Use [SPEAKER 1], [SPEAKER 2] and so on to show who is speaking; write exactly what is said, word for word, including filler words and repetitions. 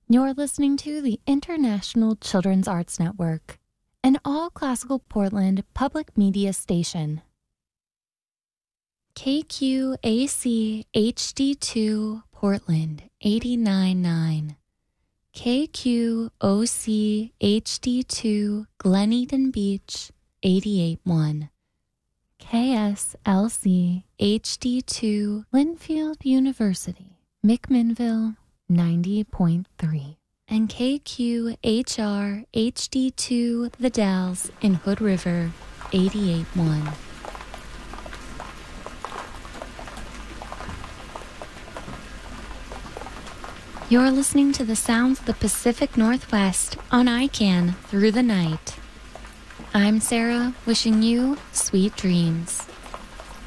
[SPEAKER 1] You're listening to the International Children's Arts Network, an all-classical Portland public media station. K Q A C H D two Portland eighty-nine point nine, K Q O C H D two Glen Eden Beach eighty-eight point one, K S L C H D two Linfield University, McMinnville ninety point three, and K Q H R H D two The Dalles in Hood River eighty-eight point one. You're listening to the sounds of the Pacific Northwest on I C A N Through the Night. I'm Sarah, wishing you sweet dreams.